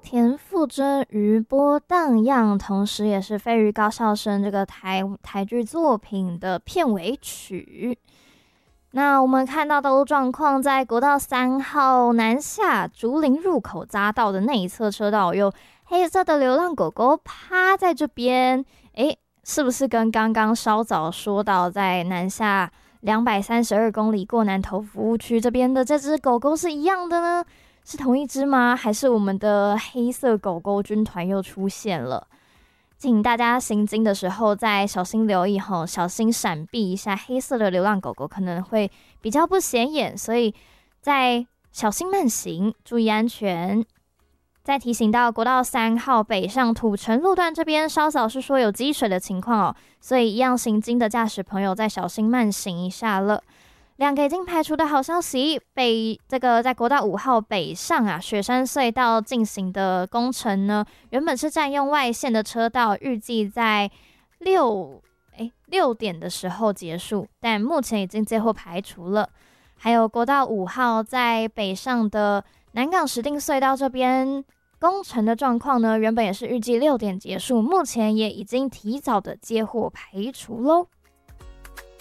田馥甄余波荡漾，同时也是飞鱼高校生这个台剧作品的片尾曲。那我们看到道路状况，在国道3号南下竹林入口匝道的内侧车道，有黑色的流浪狗狗趴在这边。是不是跟刚刚稍早说到在南下232公里过南投服务区这边的这只狗狗是一样的呢？是同一只吗？还是我们的黑色狗狗军团又出现了？请大家行经的时候再小心留意吼，小心闪避一下黑色的流浪狗狗，可能会比较不显眼，所以再小心慢行，注意安全。再提醒到国道3号北上土城路段这边，稍早是说有积水的情况哦，所以一样行经的驾驶朋友再小心慢行一下了。两个已经排除的好消息，在国道5号北上啊，雪山隧道进行的工程呢，原本是占用外线的车道，预计在6点的时候结束，但目前已经最后排除了。还有国道5号在北上的南港石碇隧道这边工程的状况呢，原本也是预计6点结束，目前也已经提早的接获排除咯。